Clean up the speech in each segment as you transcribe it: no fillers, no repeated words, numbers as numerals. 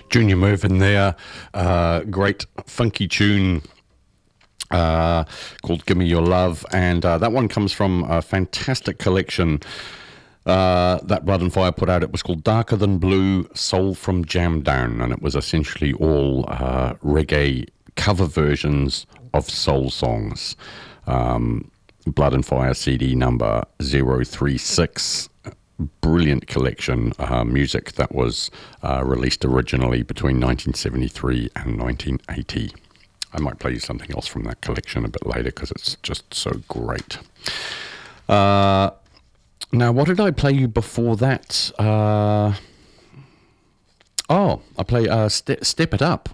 Junior Murphin there, great funky tune called Gimme Your Love, and that one comes from a fantastic collection that Blood and Fire put out. It was called Darker Than Blue, Soul from Jam Down, and it was essentially all reggae cover versions of soul songs. Blood and Fire CD number 036. Brilliant collection, music that was released originally between 1973 and 1980. I might play you something else from that collection a bit later because it's just so great. Now, what did I play you before that? I play Step It Up.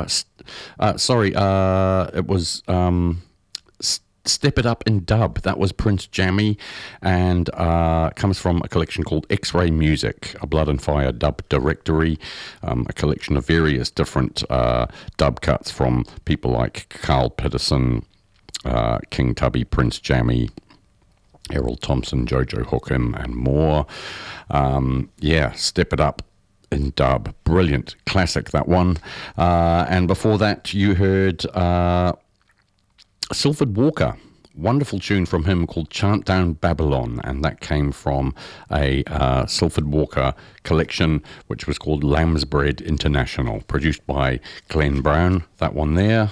It was Step It Up in Dub. That was Prince Jammy, and comes from a collection called X-Ray Music, a Blood and Fire dub directory, a collection of various different dub cuts from people like Carl Peterson, King Tubby, Prince Jammy, Errol Thompson, Jojo Hookham, and more. Step It Up in Dub. Brilliant. Classic, that one. And before that, you heard Silford Walker, wonderful tune from him called Chant Down Babylon, and that came from a Silford Walker collection which was called Lamb's Bread International, produced by Glenn Brown, that one there.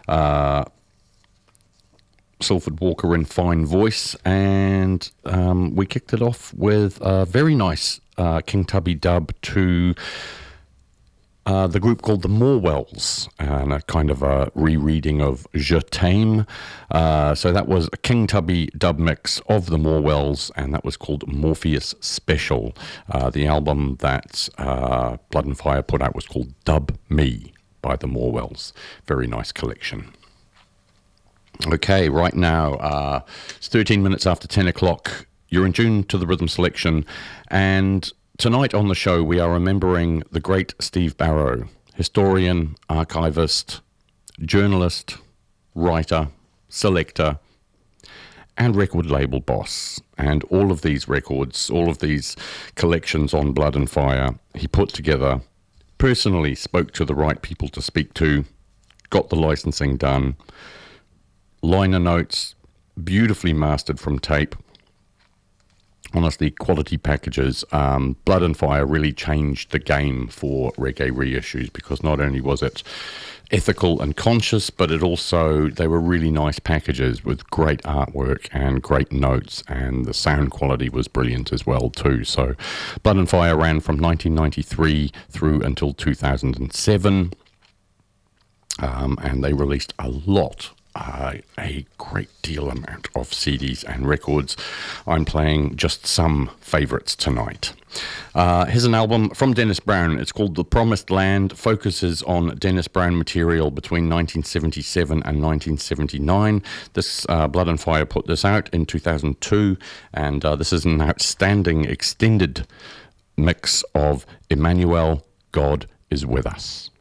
Silford Walker in fine voice, and we kicked it off with a very nice King Tubby dub to the group called the Morwells, and a kind of a rereading of Je T'aime. So that was a King Tubby dub mix of the Morwells, and that was called Morpheus Special. The album that Blood and Fire put out was called Dub Me by the Morwells. Very nice collection. Okay, right now, it's 13 minutes after 10 o'clock. You're in tune to the Rhythm Selection, and tonight on the show, we are remembering the great Steve Barrow, historian, archivist, journalist, writer, selector, and record label boss. And all of these records, all of these collections on Blood and Fire, he put together, personally spoke to the right people to speak to, got the licensing done, liner notes, beautifully mastered from tape. Honestly, quality packages. Blood and Fire really changed the game for reggae reissues, because not only was it ethical and conscious, but it also, they were really nice packages with great artwork and great notes, and the sound quality was brilliant as well too. So Blood and Fire ran from 1993 through until 2007, and they released a great deal amount of CDs and records. I'm playing just some favourites tonight. Here's an album from Dennis Brown. It's called The Promised Land, focuses on Dennis Brown material between 1977 and 1979. This Blood and Fire put this out in 2002, and this is an outstanding extended mix of Emmanuel, God is With Us.